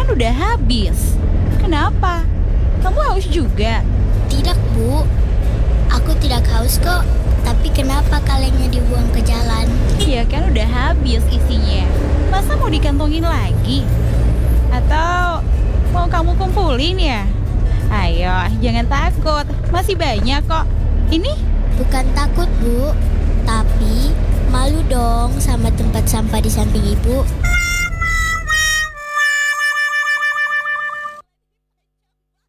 kan udah habis. Kenapa? Kamu haus juga? Tidak, Bu. Aku tidak haus kok. Tapi kenapa kalengnya dibuang ke jalan? Iya kan udah habis isinya. Masa mau dikantongin lagi? Atau mau kamu kumpulin ya? Ayo, jangan takut. Masih banyak kok. Ini? Bukan takut, Bu. Tapi malu dong sama tempat sampah di samping Ibu.